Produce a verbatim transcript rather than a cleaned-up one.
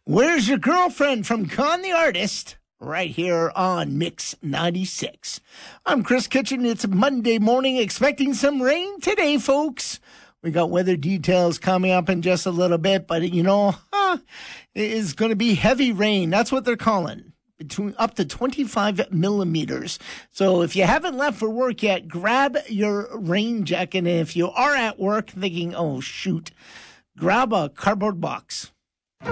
Where's Your Girlfriend from Con the Artist? Right here on Mix ninety-six. I'm Chris Kitchen. It's Monday morning, expecting some rain today, folks. We got weather details coming up in just a little bit, but you know, huh, it is going to be heavy rain. That's what they're calling. Between up to twenty-five millimeters. So if you haven't left for work yet, grab your rain jacket. And if you are at work thinking, oh, shoot, grab a cardboard box.